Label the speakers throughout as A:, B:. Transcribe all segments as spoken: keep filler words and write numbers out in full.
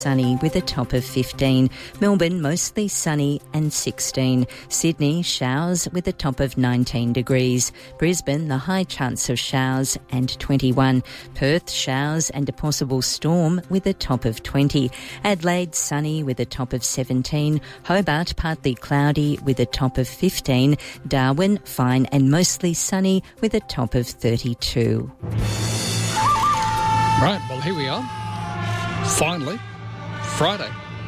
A: sunny with a top of fifteen. Melbourne, mostly sunny and sixteen. Sydney, showers with a top of nineteen degrees. Brisbane, the high chance of showers and twenty-one. Perth, showers and a possible storm with a top of twenty. Adelaide, sunny with a top of seventeen. Hobart, partly cloudy with a top of fifteen. Darwin, fine and mostly sunny with a top of thirty-two.
B: Right, well, here we are. Finally. Friday.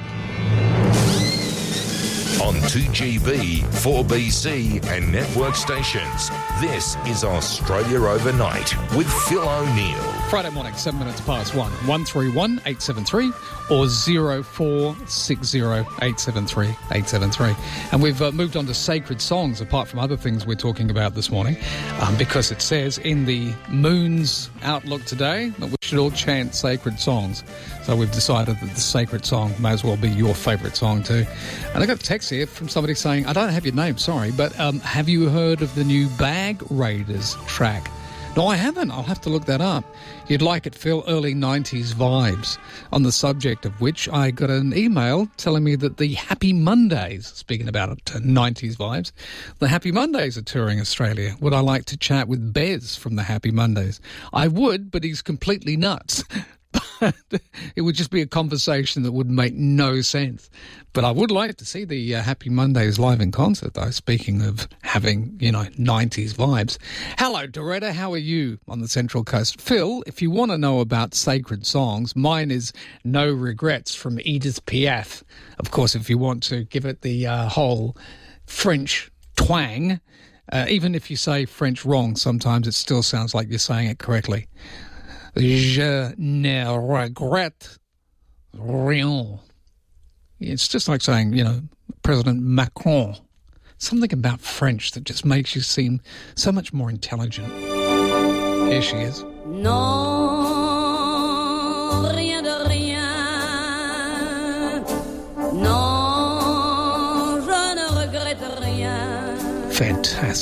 C: On two G B, four B C and network stations, this is Australia Overnight with Phil O'Neill.
B: Friday morning, seven minutes past one. one three one eight seven three or zero four six zero eight seven three eight seven three. And we've uh, moved on to sacred songs, apart from other things we're talking about this morning, um, because it says in the Moon's Outlook today that we should all chant sacred songs. So we've decided that the sacred song may as well be your favourite song too. And I got a text here from somebody saying, I don't have your name, sorry, but um, have you heard of the new Bag Raiders track? No, I haven't. I'll have to look that up. You'd like it, Phil, early nineties vibes, on the subject of which I got an email telling me that the Happy Mondays, speaking about it, nineties vibes, the Happy Mondays are touring Australia. Would I like to chat with Bez from the Happy Mondays? I would, but he's completely nuts. It would just be a conversation that would make no sense. But I would like to see the uh, Happy Mondays live in concert, though, speaking of having, you know, nineties vibes. Hello, Doretta. How are you on the Central Coast? Phil, if you want to know about sacred songs, mine is No Regrets from Edith Piaf. Of course, if you want to give it the uh, whole French twang, uh, even if you say French wrong, sometimes it still sounds like you're saying it correctly. Je ne regrette rien. It's just like saying, you know, President Macron. Something about French that just makes you seem so much more intelligent. Here she is.
D: Non, rien de rien. Non, je ne regrette rien.
B: Fantastic.